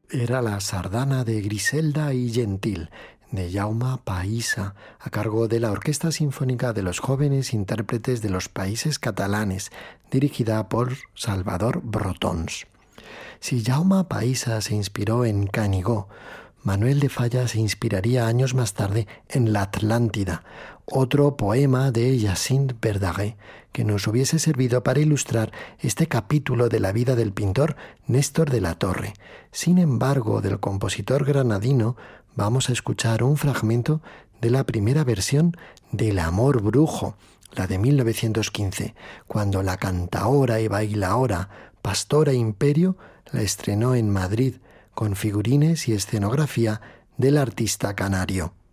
Era la sardana de Griselda y Gentil, de Jaume Pahissa, a cargo de la Orquesta Sinfónica de los Jóvenes Intérpretes de los Países Catalanes, dirigida por Salvador Brotons. Si Jaume Pahissa se inspiró en Canigó, Manuel de Falla se inspiraría años más tarde en La Atlántida, otro poema de Jacint Verdaguer, que nos hubiese servido para ilustrar este capítulo de la vida del pintor Néstor de la Torre. Sin embargo, del compositor granadino vamos a escuchar un fragmento de la primera versión del Amor Brujo, la de 1915, cuando la cantaora y bailaora Pastora Imperio la estrenó en Madrid, con figurines y escenografía del artista canario.